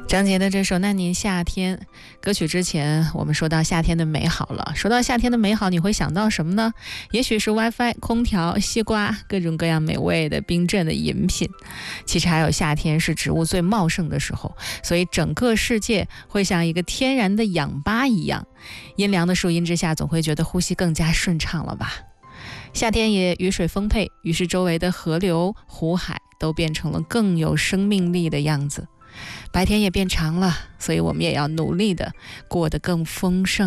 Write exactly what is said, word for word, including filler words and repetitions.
张杰的这首《那年夏天》歌曲之前，我们说到夏天的美好了。说到夏天的美好，你会想到什么呢？也许是 WiFi、空调、西瓜，各种各样美味的冰镇的饮品。其实还有夏天是植物最茂盛的时候，所以整个世界会像一个天然的氧吧一样，阴凉的树荫之下，总会觉得呼吸更加顺畅了吧。夏天也雨水丰沛，于是周围的河流、湖海都变成了更有生命力的样子。白天也变长了，所以我们也要努力的过得更丰盛。